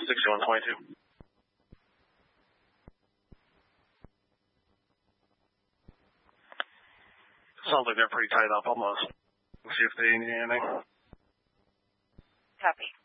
6122. Sounds like they're pretty tied up almost. We'll see if they need anything. Copy.